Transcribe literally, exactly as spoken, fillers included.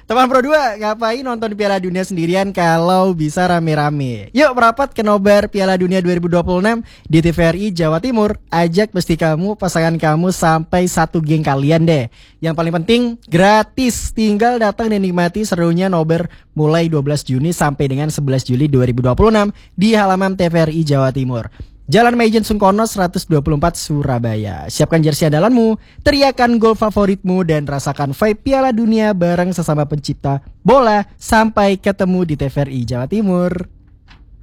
Teman Pro dua, ngapain nonton Piala Dunia sendirian kalau bisa rame-rame? Yuk merapat ke nobar Piala Dunia dua ribu dua puluh enam di T V R I Jawa Timur. Ajak pasti kamu, pasangan kamu sampai satu geng kalian deh. Yang paling penting gratis. Tinggal datang dan nikmati serunya nobar mulai dua belas Juni sampai dengan sebelas Juli dua ribu dua puluh enam di halaman T V R I Jawa Timur. Jalan Maijen Sungkono seratus dua puluh empat Surabaya. Siapkan jersey andalanmu, teriakan gol favoritmu dan rasakan vibe Piala Dunia bareng sesama pencipta bola. Sampai ketemu di T V R I Jawa Timur.